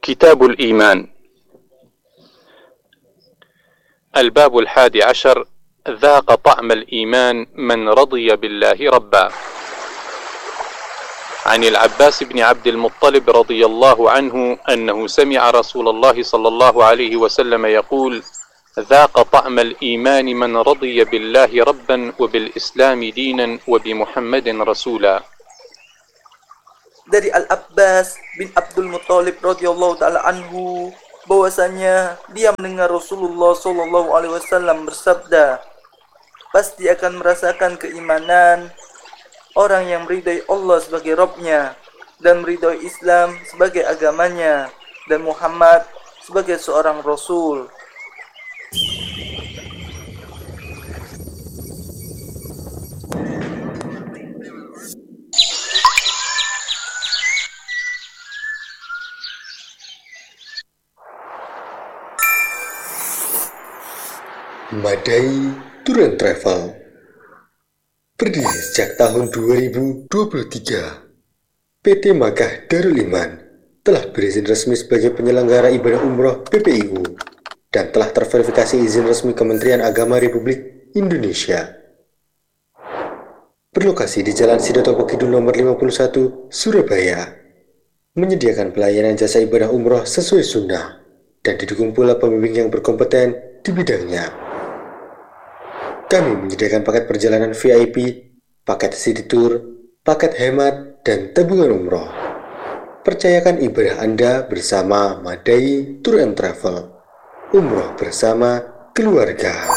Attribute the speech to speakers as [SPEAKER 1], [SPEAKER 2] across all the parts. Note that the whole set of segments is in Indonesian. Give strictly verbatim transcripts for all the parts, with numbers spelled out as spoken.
[SPEAKER 1] كتاب الإيمان. الباب الحادي عشر: ذاق طعم الإيمان من رضي بالله ربا. عن العباس بن عبد المطلب رضي الله عنه أنه سمع رسول الله صلى الله عليه وسلم يقول: ذاق طعم الإيمان من رضي بالله ربا وبالإسلام دينا وبمحمد رسولا.
[SPEAKER 2] Dari Al-Abbas bin Abdul Muthalib radhiyallahu taala anhu bahwasanya dia mendengar Rasulullah sallallahu alaihi wasallam bersabda, pasti akan merasakan keimanan orang yang meridai Allah sebagai Rabb-Nya dan meridai Islam sebagai agamanya dan Muhammad sebagai seorang Rasul.
[SPEAKER 3] Madai Tour and Travel berdiri sejak tahun dua ribu dua puluh tiga. P T Makkah Darul Iman telah berizin resmi sebagai penyelenggara ibadah umroh P P I U dan telah terverifikasi izin resmi Kementerian Agama Republik Indonesia. Berlokasi di Jalan Sidotopo Kidul nomor lima puluh satu, Surabaya, menyediakan pelayanan jasa ibadah umroh sesuai sunnah dan didukung pula pembimbing yang berkompeten di bidangnya. Kami menyediakan paket perjalanan V I P, paket city tour, paket hemat, dan tabungan umroh. Percayakan ibadah Anda bersama Madai Tour and Travel. Umroh bersama keluarga.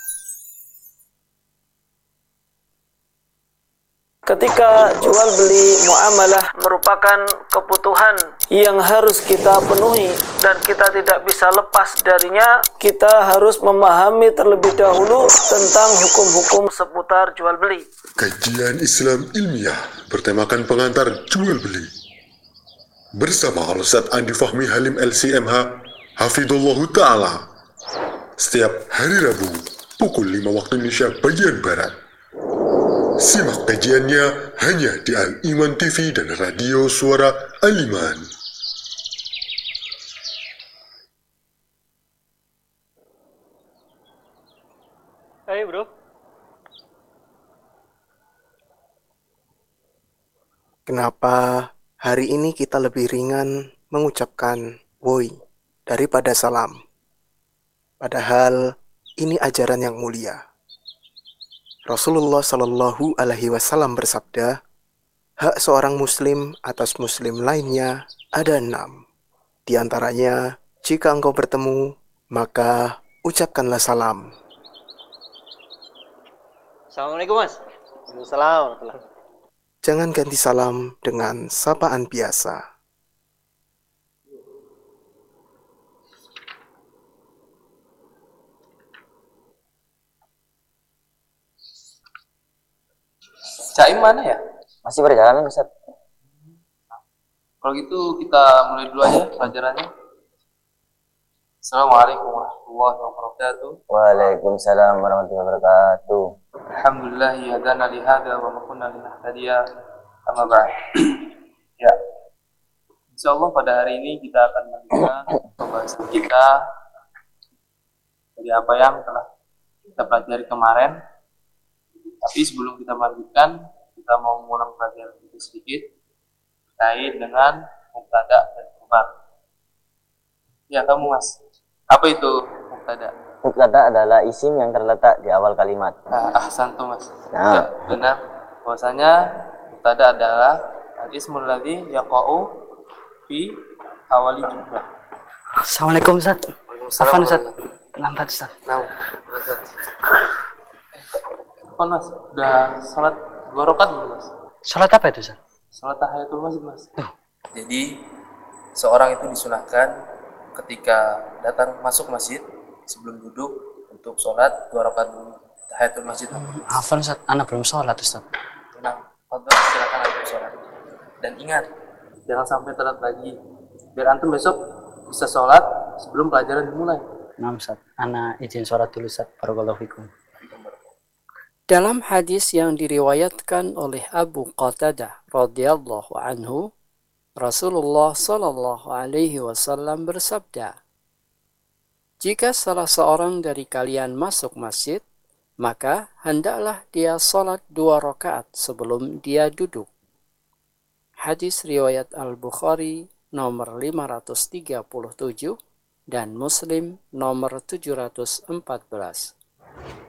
[SPEAKER 4] Ketika jual beli muamalah merupakan kebutuhan yang harus kita penuhi dan kita tidak bisa lepas darinya, kita harus memahami terlebih dahulu tentang hukum-hukum seputar jual beli.
[SPEAKER 5] Kajian Islam ilmiah bertemakan pengantar jual beli bersama Al-Ustaz Andi Fahmi Halim L C M H Hafidhullahu Ta'ala setiap hari Rabu pukul lima waktu Indonesia bagian Barat. Simak kajiannya hanya di Al-Iman T V dan Radio Suara Al-Iman.
[SPEAKER 6] Hai bro.
[SPEAKER 7] Kenapa hari ini kita lebih ringan mengucapkan woi daripada salam? Padahal ini ajaran yang mulia. Rasulullah Shallallahu Alaihi Wasallam bersabda, hak seorang muslim atas muslim lainnya ada enam. Di antaranya, jika engkau bertemu, maka ucapkanlah salam.
[SPEAKER 6] Assalamualaikum mas. Waalaikumsalam.
[SPEAKER 7] Jangan ganti salam dengan sapaan biasa.
[SPEAKER 8] Caim mana ya?
[SPEAKER 9] Masih berjalan, Ustaz.
[SPEAKER 8] Kalau gitu kita mulai dulu aja pelajarannya. Assalamualaikum warahmatullahi wabarakatuh.
[SPEAKER 9] Waalaikumsalam warahmatullahi wabarakatuh.
[SPEAKER 8] Alhamdulillah hadana li hadza wa ma kunna linahtadiya amma ba'd. Ya. Insyaallah pada hari ini kita akan melanjutkan pembahasan kita dari apa yang telah kita pelajari kemarin. Tapi sebelum kita melanjutkan, kita mau mengulang pelajaran itu sedikit terkait dengan mubtada dan khabar. Ya, kamu mas, apa itu mubtada?
[SPEAKER 9] Mubtada adalah isim yang terletak di awal kalimat.
[SPEAKER 8] Nah, ahsantum mas.
[SPEAKER 9] Nah.
[SPEAKER 8] Ya, benar. Bahwasanya mubtada adalah al-ismul ladzi yaqa'u fi awali jumlah.
[SPEAKER 6] Assalamualaikum Ustaz. Afwan Ustaz. Lambat Ustaz.
[SPEAKER 8] Nah, Ustaz. Kon mas, udah sholat dua rakaat belum mas?
[SPEAKER 6] Salat apa itu Ustaz?
[SPEAKER 8] Sholat tahiyatul masjid mas. Tuh. Jadi seorang itu disunahkan ketika datang masuk masjid sebelum duduk untuk sholat dua rakaat tahiyatul masjid.
[SPEAKER 6] Afwan Ustaz, anak belum sholat Ustaz.
[SPEAKER 8] Nah, untuk silakan antum sholat. Dan ingat, jangan sampai telat lagi. Biar antum besok bisa sholat sebelum pelajaran dimulai.
[SPEAKER 6] Nah Ustaz, anak izin sholat dulu Ustaz. Barakallahu fikum.
[SPEAKER 4] Dalam hadis yang diriwayatkan oleh Abu Qatadah radhiyallahu anhu,
[SPEAKER 10] Rasulullah Shallallahu Alaihi Wasallam bersabda, "Jika salah seorang dari kalian masuk masjid, maka hendaklah dia salat dua rakaat sebelum dia duduk." Hadis riwayat Al-Bukhari nomor lima ratus tiga puluh tujuh dan Muslim nomor tujuh ratus empat belas.